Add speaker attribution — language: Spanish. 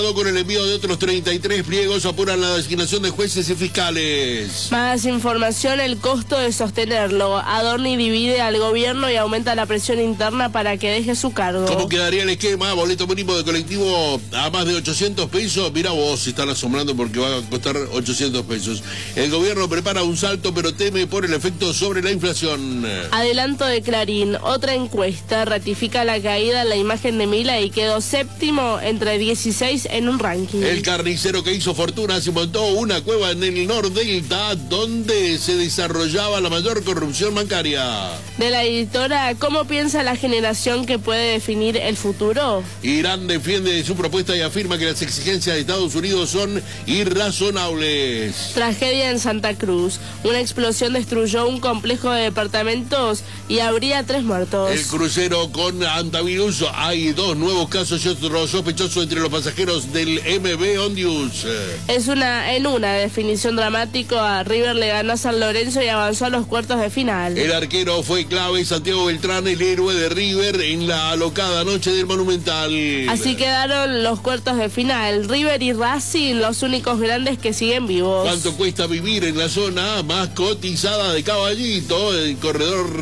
Speaker 1: Con el envío de otros 33 pliegos apuran la designación de jueces y fiscales.
Speaker 2: Más información, el costo de sostenerlo. Adorni divide al gobierno y aumenta la presión interna para que deje su cargo.
Speaker 1: ¿Cómo quedaría el esquema? Boleto mínimo de colectivo a más de 800 pesos. Mira vos, se están asombrando porque va a costar 800 pesos. El gobierno prepara un salto pero teme por el efecto sobre la inflación.
Speaker 2: Adelanto de Clarín, otra encuesta ratifica la caída en la imagen de Milei y quedó séptimo entre 16 en un ranking.
Speaker 1: El carnicero que hizo fortuna se montó una cueva en el Nordelta donde se desarrollaba la mayor corrupción bancaria.
Speaker 2: De la editora, ¿cómo piensa la generación que puede definir el futuro?
Speaker 1: Irán defiende su propuesta y afirma que las exigencias de Estados Unidos son irrazonables.
Speaker 2: Tragedia en Santa Cruz. Una explosión destruyó un complejo de departamentos y habría 3 muertos.
Speaker 1: El crucero con antivirus. Hay 2 nuevos casos y otro sospechoso entre los pasajeros del MV Ondius.
Speaker 2: En una definición dramática, River le ganó a San Lorenzo y avanzó a los cuartos de final.
Speaker 1: El arquero fue clave, Santiago Beltrán, el héroe de River en la alocada noche del Monumental.
Speaker 2: Así quedaron los cuartos de final. River y Racing, los únicos grandes que siguen vivos.
Speaker 1: ¿Cuánto cuesta vivir en la zona más cotizada de Caballito, el corredor